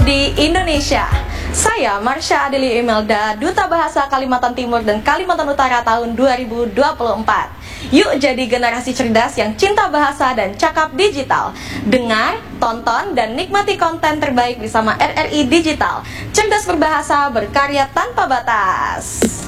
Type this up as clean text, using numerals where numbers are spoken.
di Indonesia. Saya Marsha Adeli Imelda, Duta Bahasa Kalimantan Timur dan Kalimantan Utara tahun 2024. Yuk jadi generasi cerdas yang cinta bahasa dan cakap digital. Dengar, tonton, dan nikmati konten terbaik bersama RRI Digital. Cerdas berbahasa, berkarya tanpa batas.